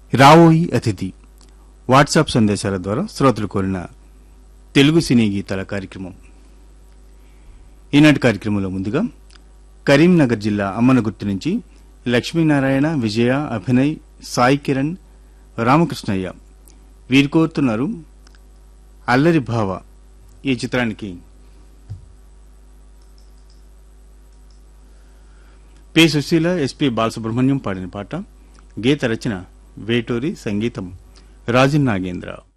రావోయి అతిథి వాట్సాప్ సందేశాల ద్వారా శ్రోతలు కోరిన తెలుగు సినీ గీతాల కార్యక్రమం. ఈనాటి కార్యక్రమంలో ముందుగా కరీంనగర్ జిల్లా అమ్మనగుర్తు నుంచి లక్ష్మీనారాయణ, విజయ, అభినయ్, సాయి కిరణ్, రామకృష్ణయ్య వీరు కోరుతున్నారు అల్లరి భావ ఈ చిత్రానికి పి సుశీల, ఎస్పి బాలసుబ్రహ్మణ్యం పాడిన పాట. గీత రచన వేటూరి, సంగీతం రాజన్ నాగేంద్ర.